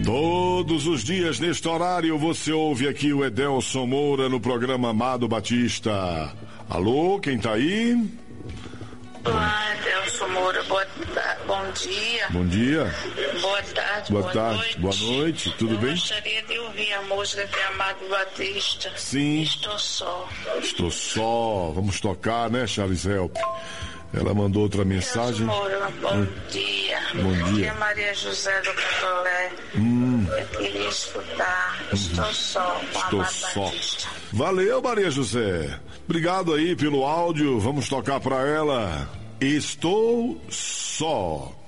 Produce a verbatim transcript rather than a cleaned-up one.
Todos os dias, neste horário, você ouve aqui o Edelson Moura no programa Amado Batista. Alô, quem tá aí? Olá, Edelson Moura, boa, bom dia. Bom dia. Boa tarde, boa, boa tarde. noite. Boa noite, tudo Eu bem? gostaria de ouvir a música de Amado Batista. Sim. Estou só. Estou só. Vamos tocar, né, Charles Help? Ela mandou outra mensagem. Edelson Moura, bom hum. dia. Bom dia. Aqui é Maria José do Catolé. Hum. Eu queria escutar. Uhum. Estou só com Estou Amado só. Batista. Valeu, Maria José. Obrigado aí pelo áudio. Vamos tocar pra ela. Estou só.